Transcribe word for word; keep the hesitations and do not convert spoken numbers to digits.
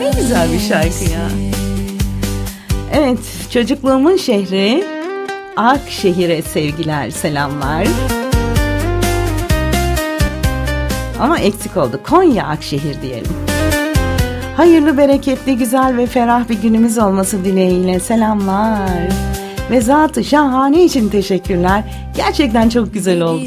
Ne güzel bir şarkı ya. Evet, çocukluğumun şehri Akşehir'e sevgiler, selamlar. Ama eksik oldu. Konya Akşehir diyelim. Hayırlı, bereketli, güzel ve ferah bir günümüz olması dileğiyle selamlar. Ve zat-ı şahane için teşekkürler. Gerçekten çok güzel oldu.